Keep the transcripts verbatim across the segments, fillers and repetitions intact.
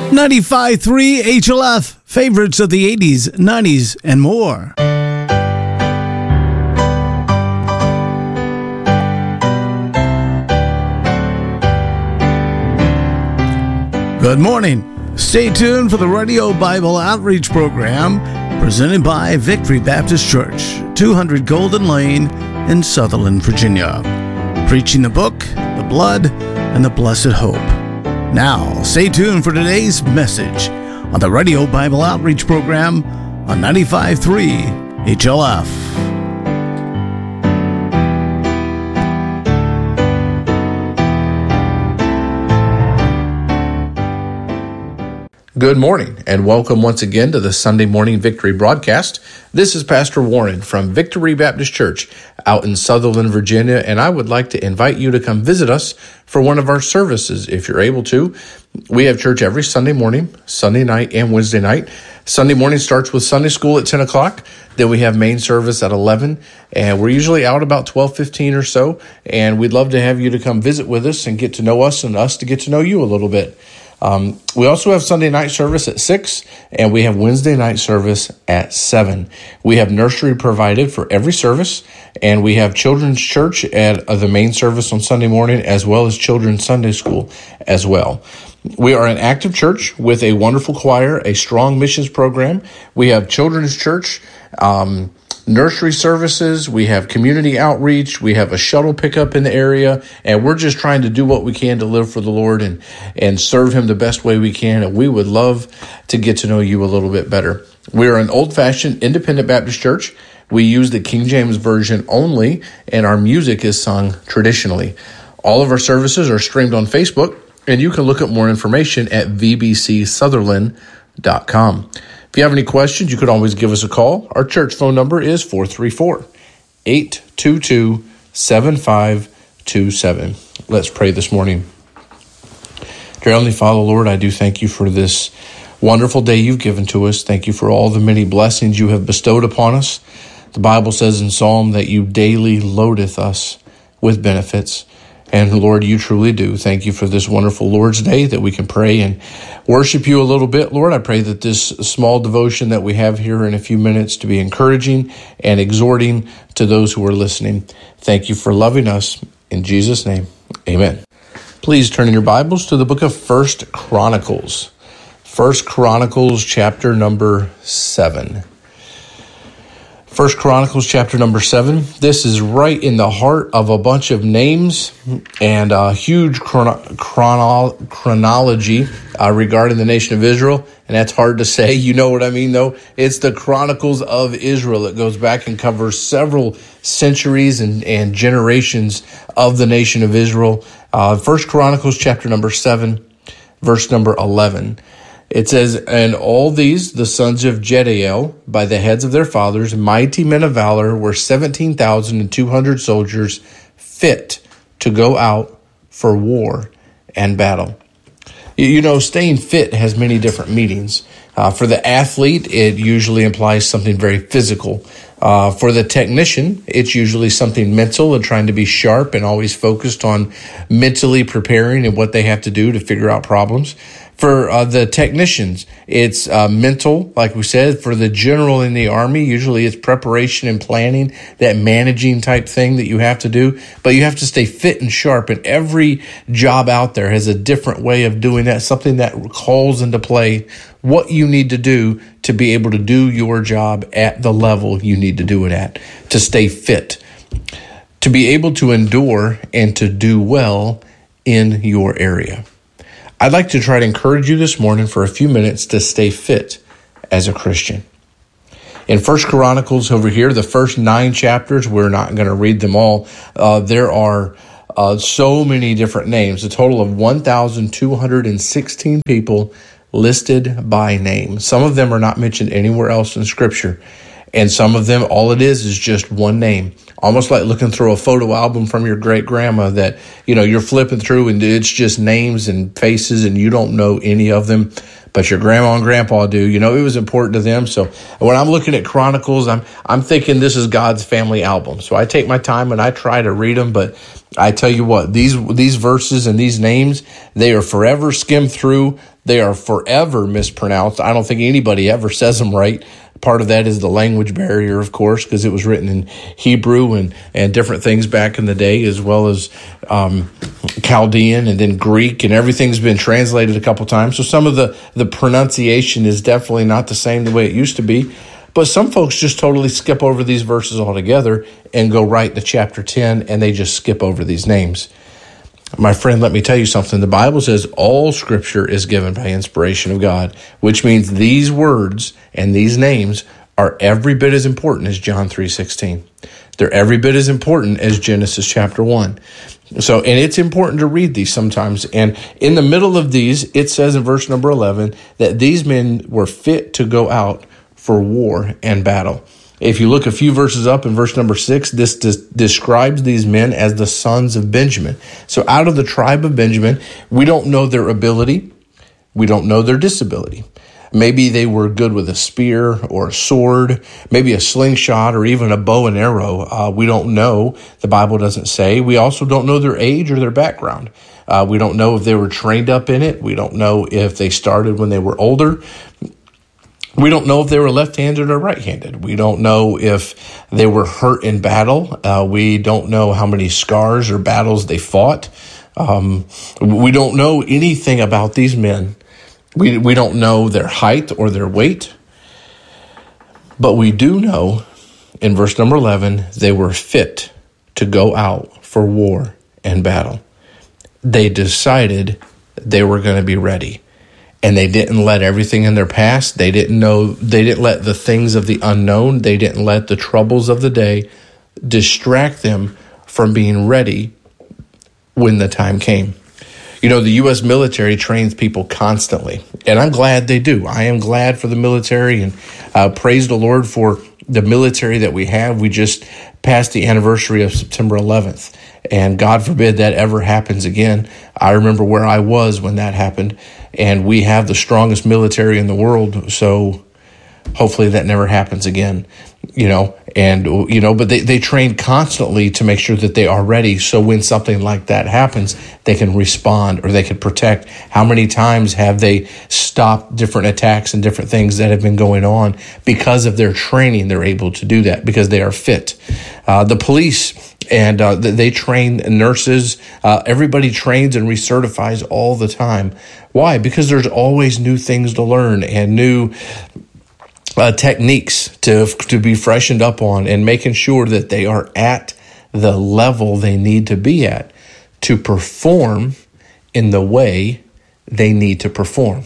ninety-five point three H L F, favorites of the eighties, nineties, and more. Good morning. Stay tuned for the Radio Bible Outreach Program presented by Victory Baptist Church, two hundred Golden Lane in Sutherland, Virginia. Preaching the book, the blood, and the blessed hope. Now, stay tuned for today's message on the Radio Bible Outreach Program on ninety-five point three H L F. Good morning, and welcome once again to the Sunday Morning Victory broadcast. This is Pastor Warren from Victory Baptist Church out in Sutherland, Virginia, and I would like to invite you to come visit us for one of our services if you're able to. We have church every Sunday morning, Sunday night, and Wednesday night. Sunday morning starts with Sunday school at ten o'clock. Then we have main service at eleven, and we're usually out about twelve fifteen or so, and we'd love to have you to come visit with us and get to know us and us to get to know you a little bit. Um, we also have Sunday night service at six, and we have Wednesday night service at seven. We have nursery provided for every service, and we have children's church at uh, the main service on Sunday morning, as well as children's Sunday school as well. We are an active church with a wonderful choir, a strong missions program. We have children's church, um, nursery services, we have community outreach, we have a shuttle pickup in the area, and we're just trying to do what we can to live for the Lord and, and serve Him the best way we can, and we would love to get to know you a little bit better. We are an old-fashioned independent Baptist church. We use the King James Version only, and our music is sung traditionally. All of our services are streamed on Facebook, and you can look up more information at v b c sutherland dot com. If you have any questions, you could always give us a call. Our church phone number is four three four, eight two two, seven five two seven. Let's pray this morning. Dear Heavenly Father, Lord, I do thank you for this wonderful day you've given to us. Thank you for all the many blessings you have bestowed upon us. The Bible says in Psalm that you daily loadeth us with benefits. And Lord, you truly do. Thank you for this wonderful Lord's Day that we can pray and worship you a little bit. Lord, I pray that this small devotion that we have here in a few minutes to be encouraging and exhorting to those who are listening. Thank you for loving us. In Jesus' name, amen. Please turn in your Bibles to the book of First Chronicles. First Chronicles chapter number seven. First Chronicles chapter number seven. This is right in the heart of a bunch of names and a huge chrono- chrono- chronology uh, regarding the nation of Israel. And that's hard to say. You know what I mean, though? It's the Chronicles of Israel. It goes back and covers several centuries and, and generations of the nation of Israel. Uh, First Chronicles chapter number seven, verse number eleven. It says, and all these, the sons of Jediel, by the heads of their fathers, mighty men of valor, were seventeen thousand two hundred soldiers fit to go out for war and battle. You know, staying fit has many different meanings. Uh, for the athlete, it usually implies something very physical. Uh, for the technician, it's usually something mental and trying to be sharp and always focused on mentally preparing and what they have to do to figure out problems. For uh, the technicians, it's uh, mental, like we said. For the general in the army, usually it's preparation and planning, that managing type thing that you have to do. But you have to stay fit and sharp, and every job out there has a different way of doing that, something that calls into play what you need to do to be able to do your job at the level you need to do it at, to stay fit, to be able to endure and to do well in your area. I'd like to try to encourage you this morning for a few minutes to stay fit as a Christian. In First Chronicles over here, the first nine chapters, we're not going to read them all. Uh, there are uh, so many different names, a total of one thousand two hundred sixteen people listed by name. Some of them are not mentioned anywhere else in Scripture. And some of them, all it is is just one name. Almost like looking through a photo album from your great grandma that, you know, you're flipping through and it's just names and faces and you don't know any of them. but your grandma and grandpa do. You know, it was important to them. So when I'm looking at Chronicles, I'm I'm thinking this is God's family album. So I take my time and I try to read them. But I tell you what, these these verses and these names, they are forever skimmed through. They are forever mispronounced. I don't think anybody ever says them right. Part of that is the language barrier, of course, because it was written in Hebrew and, and different things back in the day, as well as um, Chaldean and then Greek, and everything's been translated a couple times. So some of the, the pronunciation is definitely not the same the way it used to be. But some folks just totally skip over these verses altogether and go right to chapter ten, and they just skip over these names. My friend, let me tell you something. The Bible says all Scripture is given by inspiration of God, which means these words and these names are every bit as important as John three sixteen. They're every bit as important as Genesis chapter one. So, and it's important to read these sometimes. And in the middle of these, it says in verse number eleven that these men were fit to go out for war and battle. If you look a few verses up in verse number six, this des- describes these men as the sons of Benjamin. So out of the tribe of Benjamin, we don't know their ability. We don't know their disability. Maybe they were good with a spear or a sword, maybe a slingshot or even a bow and arrow. Uh, we don't know. The Bible doesn't say. We also don't know their age or their background. Uh, we don't know if they were trained up in it. We don't know if they started when they were older. We don't know if they were left-handed or right-handed. We don't know if they were hurt in battle. Uh, we don't know how many scars or battles they fought. Um, we don't know anything about these men. We, we don't know their height or their weight. But we do know in verse number eleven, they were fit to go out for war and battle. They decided they were going to be ready. And they didn't let everything in their past. They didn't know, they didn't let the things of the unknown, they didn't let the troubles of the day distract them from being ready when the time came. You know, the U S military trains people constantly, and I'm glad they do. I am glad for the military, and uh, praise the Lord for the military that we have. We just passed the anniversary of September eleventh, and God forbid that ever happens again. I remember where I was when that happened, and we have the strongest military in the world, so hopefully that never happens again, you know, and, you know, but they, they train constantly to make sure that they are ready. So when something like that happens, they can respond or they can protect. How many times have they stopped different attacks and different things that have been going on because of their training? They're able to do that because they are fit. Uh, the police and uh, they train nurses. Uh, everybody trains and recertifies all the time. Why? Because there's always new things to learn and new Uh, techniques to to be freshened up on, and making sure that they are at the level they need to be at to perform in the way they need to perform.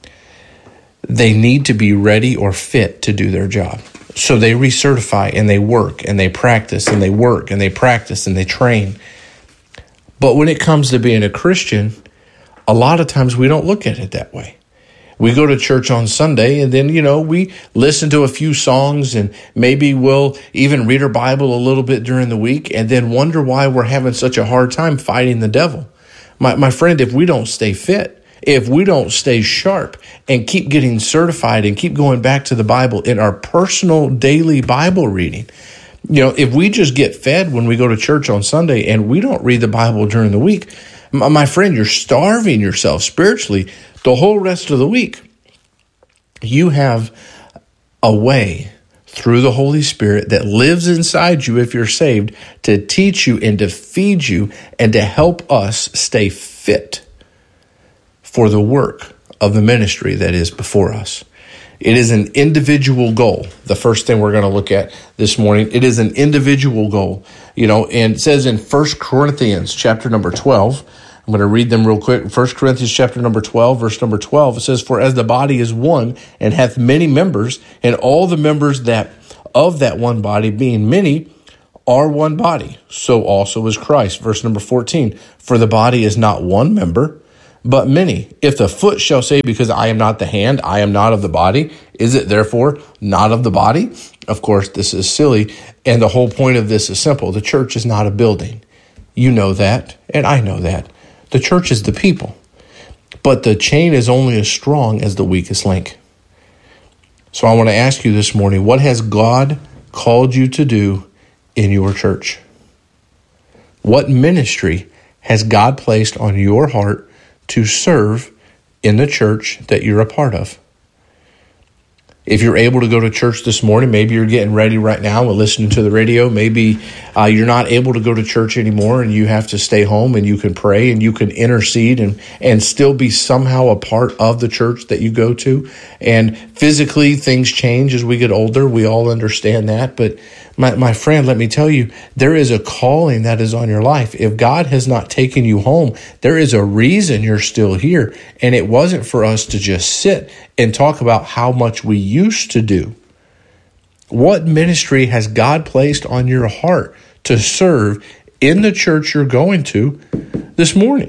They need to be ready or fit to do their job. So they recertify and they work and they practice and they work and they practice and they train. But when it comes to being a Christian, a lot of times we don't look at it that way. We go to church on Sunday and then, you know, we listen to a few songs and maybe we'll even read our Bible a little bit during the week and then wonder why we're having such a hard time fighting the devil. My, my friend, if we don't stay fit, if we don't stay sharp and keep getting certified and keep going back to the Bible in our personal daily Bible reading, you know, if we just get fed when we go to church on Sunday and we don't read the Bible during the week, my, my friend, you're starving yourself spiritually the whole rest of the week. You have a way through the Holy Spirit that lives inside you if you're saved to teach you and to feed you and to help us stay fit for the work of the ministry that is before us. It is an individual goal. The first thing we're going to look at this morning, it is an individual goal. You know, and it says in First Corinthians chapter number twelve, I'm going to read them real quick. First Corinthians chapter number twelve, verse number twelve, it says, "For as the body is one and hath many members, and all the members that of that one body, being many, are one body, so also is Christ." Verse number fourteen, "For the body is not one member, but many. If the foot shall say, because I am not the hand, I am not of the body, is it therefore not of the body?" Of course, this is silly, and the whole point of this is simple. The church is not a building. You know that, and I know that. The church is the people. but the chain is only as strong as the weakest link. So I want to ask you this morning, what has God called you to do in your church? What ministry has God placed on your heart to serve in the church that you're a part of? If you're able to go to church this morning, maybe you're getting ready right now and listening to the radio. Maybe uh, you're not able to go to church anymore and you have to stay home, and you can pray and you can intercede and, and still be somehow a part of the church that you go to. And physically, things change as we get older. We all understand that. But my, my friend, let me tell you, there is a calling that is on your life. If God has not taken you home, there is a reason you're still here. And it wasn't for us to just sit and talk about how much we used to do. What ministry has God placed on your heart to serve in the church you're going to this morning?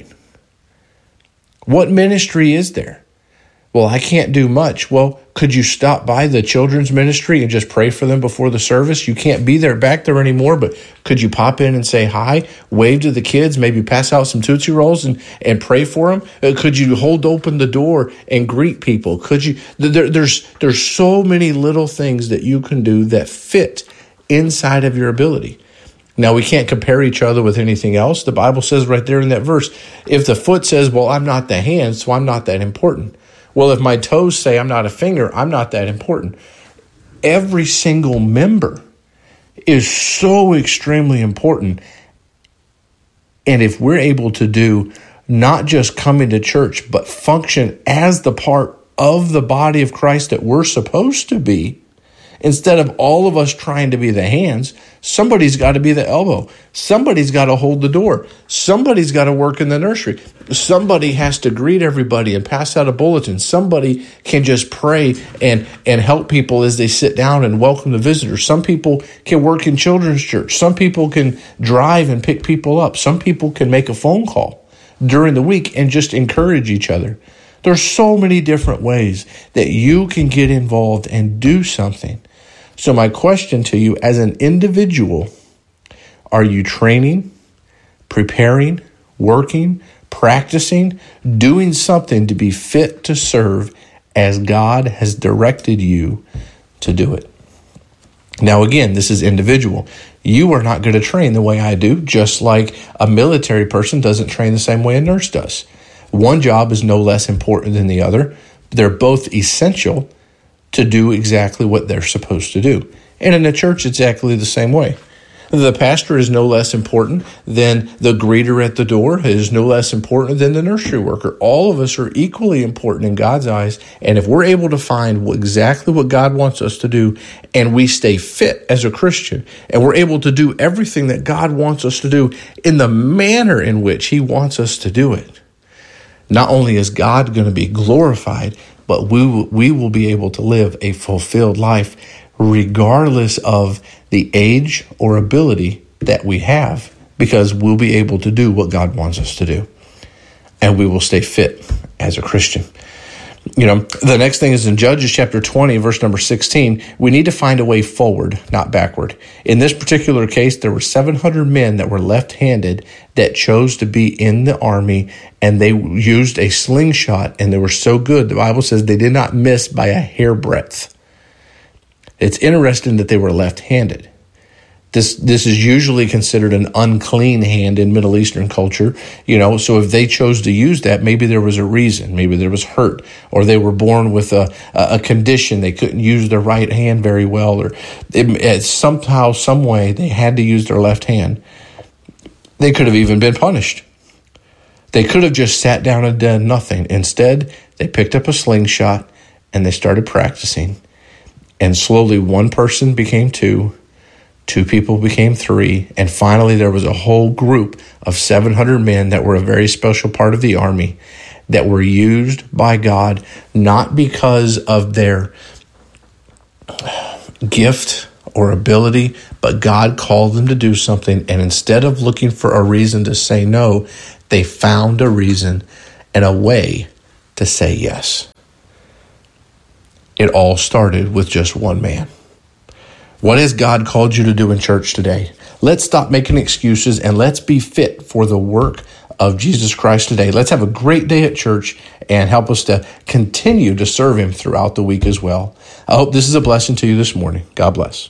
What ministry is there? Well, I can't do much. Well, could you stop by the children's ministry and just pray for them before the service? You can't be there back there anymore, but could you pop in and say hi, wave to the kids, maybe pass out some Tootsie Rolls and, and pray for them? Uh, could you hold open the door and greet people? Could you? There, there's, there's so many little things that you can do that fit inside of your ability. Now, we can't compare each other with anything else. The Bible says right there in that verse, if the foot says, well, I'm not the hand, so I'm not that important. Well, if my toes say I'm not a finger, I'm not that important. Every single member is so extremely important. And if we're able to do not just come into church, but function as the part of the body of Christ that we're supposed to be, instead of all of us trying to be the hands, somebody's got to be the elbow. Somebody's got to hold the door. Somebody's got to work in the nursery. Somebody has to greet everybody and pass out a bulletin. Somebody can just pray and, and help people as they sit down and welcome the visitors. Some people can work in children's church. Some people can drive and pick people up. Some people can make a phone call during the week and just encourage each other. There's so many different ways that you can get involved and do something. So my question to you as an individual, are you training, preparing, working, practicing, doing something to be fit to serve as God has directed you to do it? Now, again, this is individual. You are not going to train the way I do, just like a military person doesn't train the same way a nurse does. One job is no less important than the other. They're both essential to do exactly what they're supposed to do. And in the church, it's exactly the same way. The pastor is no less important than the greeter at the door, is no less important than the nursery worker. All of us are equally important in God's eyes. And if we're able to find exactly what God wants us to do, and we stay fit as a Christian, and we're able to do everything that God wants us to do in the manner in which He wants us to do it, not only is God going to be glorified, but we will, we will be able to live a fulfilled life regardless of the age or ability that we have, because we'll be able to do what God wants us to do, and we will stay fit as a Christian. You know, the next thing is in Judges chapter twenty, verse number sixteen, we need to find a way forward, not backward. In this particular case, there were seven hundred men that were left-handed that chose to be in the army, and they used a slingshot, and they were so good, the Bible says they did not miss by a hairbreadth. It's interesting that they were left-handed. This this is usually considered an unclean hand in Middle Eastern culture, you know, so if they chose to use that, maybe there was a reason. Maybe there was hurt, or they were born with a, a condition. They couldn't use their right hand very well, or it, it, somehow, some way, they had to use their left hand. They could have even been punished. They could have just sat down and done nothing. Instead, they picked up a slingshot and they started practicing. And slowly one person became two, two people became three, and finally there was a whole group of seven hundred men that were a very special part of the army that were used by God, not because of their gift or ability, but God called them to do something, and instead of looking for a reason to say no, they found a reason and a way to say yes. It all started with just one man. What has God called you to do in church today? Let's stop making excuses and let's be fit for the work of Jesus Christ today. Let's have a great day at church and help us to continue to serve him throughout the week as well. I hope this is a blessing to you this morning. God bless.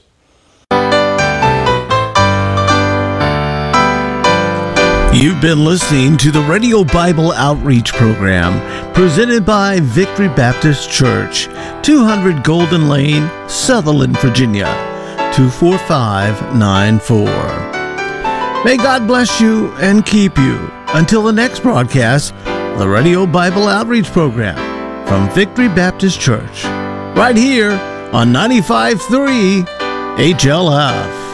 You've been listening to the Radio Bible Outreach Program presented by Victory Baptist Church, two hundred Golden Lane, Sutherland, Virginia, two four five nine four. May God bless you and keep you until the next broadcast, the Radio Bible Outreach Program from Victory Baptist Church, right here on ninety-five point three H L F.